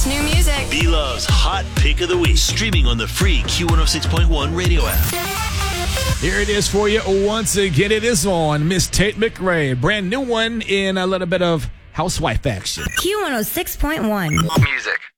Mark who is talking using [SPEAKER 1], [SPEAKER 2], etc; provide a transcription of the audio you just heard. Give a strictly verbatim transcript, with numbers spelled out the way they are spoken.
[SPEAKER 1] new music.
[SPEAKER 2] B-Love's Hot Pick of the Week. Streaming on the free Q one oh six point one radio app.
[SPEAKER 3] Here it is for you once again. It is on Miss Tate McRae. Brand new one in a little bit of housewife action.
[SPEAKER 1] Q one oh six point one.
[SPEAKER 2] Music.